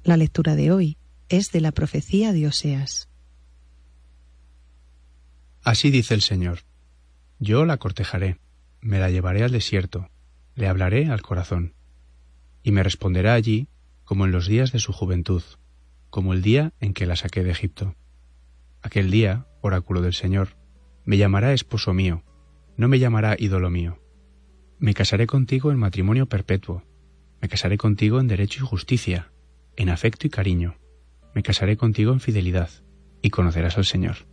La lectura de hoy es de la profecía de Oseas. Así dice el Señor: Yo la cortejaré, me la llevaré al desierto, le hablaré al corazón, y me responderá allí como en los días de su juventud, como el día en que la saqué de Egipto. Aquel día, oráculo del Señor, me llamará esposo mío, no me llamará ídolo mío. Me casaré contigo en matrimonio perpetuo, me casaré contigo en derecho y justicia, en afecto y cariño, me casaré contigo en fidelidad, y conocerás al Señor.